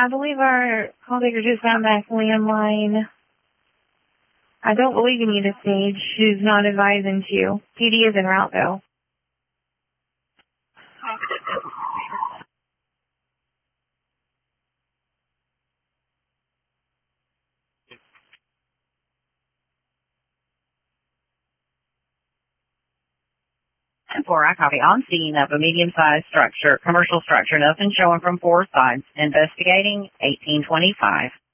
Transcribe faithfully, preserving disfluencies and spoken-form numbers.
I believe our call taker just found back landline. I don't believe you need a stage. She's not advising to. P D is en route, though. And four, I copy on scene of a medium-sized structure, commercial structure, nothing showing from four sides. Investigating eighteen twenty-five.